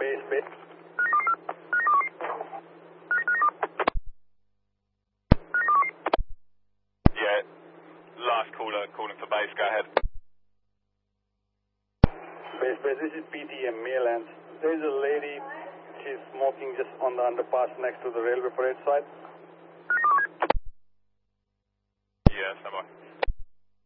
Base bit. Yeah, last caller calling for base, go ahead. Base, this is PTM Maylands. There is a lady, she's smoking just on the underpass next to the railway parade side. Yeah, somewhere.